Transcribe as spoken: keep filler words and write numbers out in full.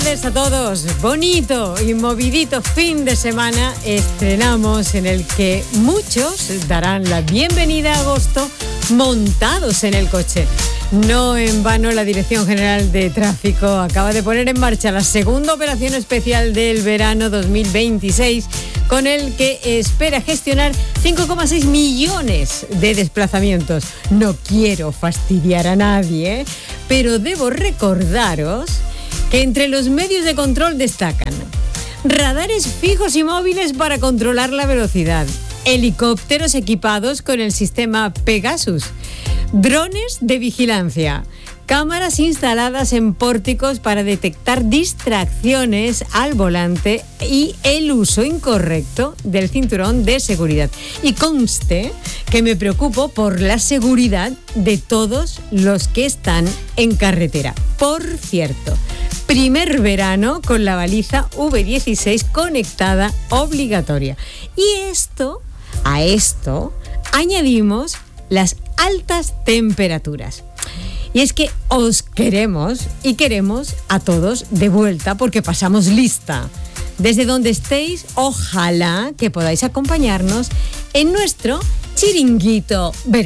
tardes a todos. Bonito y movidito fin de semana estrenamos, en el que muchos darán la bienvenida a agosto montados en el coche. No en vano, la Dirección General de Tráfico acaba de poner en marcha la segunda operación especial del verano dos mil veintiséis, con el que espera gestionar cinco coma seis millones de desplazamientos. No quiero fastidiar a nadie, ¿eh? Pero debo recordaros que entre los medios de control destacan radares fijos y móviles para controlar la velocidad, helicópteros equipados con el sistema Pegasus, drones de vigilancia, cámaras instaladas en pórticos para detectar distracciones al volante y el uso incorrecto del cinturón de seguridad. Y conste que me preocupo por la seguridad de todos los que están en carretera. Por cierto, primer verano con la baliza V dieciséis conectada obligatoria. Y esto, a esto, añadimos las altas temperaturas. Y es que os queremos y queremos a todos de vuelta, porque pasamos lista. Desde donde estéis, ojalá que podáis acompañarnos en nuestro chiringuito verano.